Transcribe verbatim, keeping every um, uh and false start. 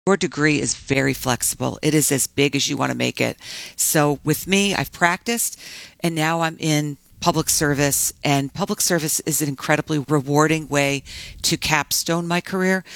Your degree is very flexible. It is as big as you want to make it. So with me, I've practiced and now I'm in public service, and public service is an incredibly rewarding way to capstone my career.